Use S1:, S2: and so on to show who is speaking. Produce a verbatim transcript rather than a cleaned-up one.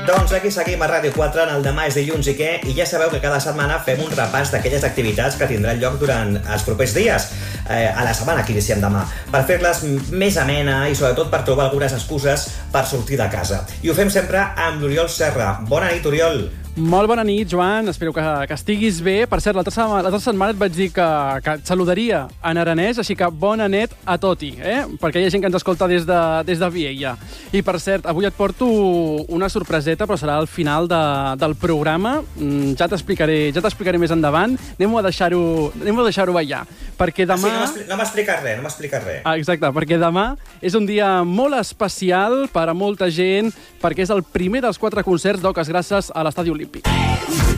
S1: Doncs aquí seguim a Ràdio quatre, en el demà és dilluns i què, i ja sabeu que cada setmana fem un repàs d'aquelles activitats que tindran lloc durant els propers dies, eh, a la setmana que iniciem demà, per fer-les més amena i sobretot per trobar algunes excuses per sortir de casa. I ho fem sempre amb l'Oriol Serra. Bona nit, Oriol.
S2: Molt bona nit, Joan. Espero que, que estiguis bé. Per cert, l'altra setmana, l'altra setmana et vaig dir que, que et saludaria en aranès, així que bona nit a toti, eh? Perquè hi ha gent que ens escolta des de, des de Viella. I, per cert, avui et porto una sorpreseta, però serà al final de, del programa. Ja t'explicaré ja t'explicaré més endavant. Anem-ho a deixar-ho anem a deixar-ho ballar. Perquè demà...
S1: Ah, sí, no m'expliques res, no m'expliques res.
S2: Ah, exacte, perquè demà és un dia molt especial per a molta gent, perquè és el primer dels quatre concerts d'Oques Grasses a l'Estadi Olímpic.